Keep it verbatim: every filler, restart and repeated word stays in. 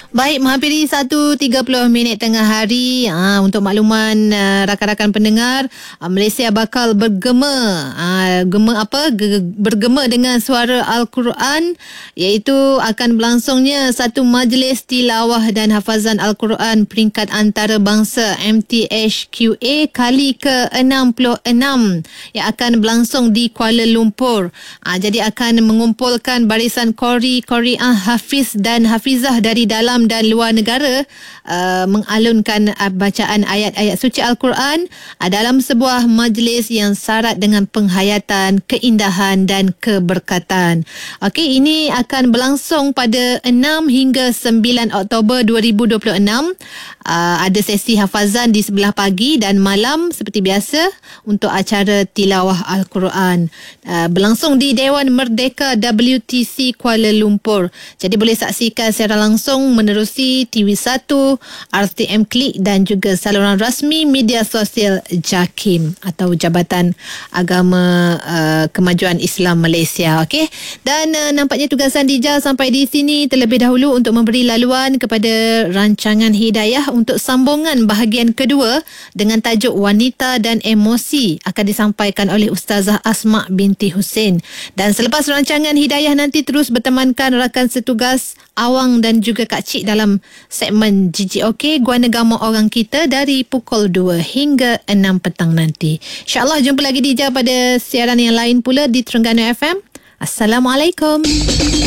Baik, menghampiri satu tiga puluh minit tengah hari. Ha, untuk makluman uh, rakan-rakan pendengar, uh, Malaysia bakal bergema. Uh, gema apa? Ge- bergema dengan suara Al-Quran, iaitu akan berlangsungnya satu majlis tilawah dan hafazan Al-Quran peringkat antarabangsa M T H Q A kali ke enam puluh enam yang akan berlangsung di Kuala Lumpur. Uh, jadi akan mengumpulkan barisan qari, qari'ah, hafiz dan hafizah dari dalam dan luar negara uh, mengalunkan uh, bacaan ayat-ayat suci Al-Quran uh, dalam sebuah majlis yang syarat dengan penghayatan, keindahan dan keberkatan. Okey, ini akan berlangsung pada enam hingga sembilan Oktober dua ribu dua puluh enam. Uh, ada sesi hafazan di sebelah pagi dan malam seperti biasa untuk acara tilawah Al-Quran. Uh, berlangsung di Dewan Merdeka W T C Kuala Lumpur. Jadi boleh saksikan secara langsung menerusi T V satu, R T M Klik dan juga saluran rasmi media sosial JAKIM atau Jabatan Agama uh, Kemajuan Islam Malaysia. Okey. Dan uh, nampaknya tugasan Dija sampai di sini terlebih dahulu untuk memberi laluan kepada rancangan Hidayah untuk sambungan bahagian kedua dengan tajuk Wanita dan Emosi akan disampaikan oleh Ustazah Asma binti Hussein. Dan selepas rancangan Hidayah nanti terus bertemankan rakan setugas Awang dan juga Kak Cik dalam segmen G G OK Guana Gama Orang Kita dari pukul dua hingga enam petang nanti. InsyaAllah jumpa lagi Dija pada siaran yang lain pula di Terengganu F M. Assalamualaikum.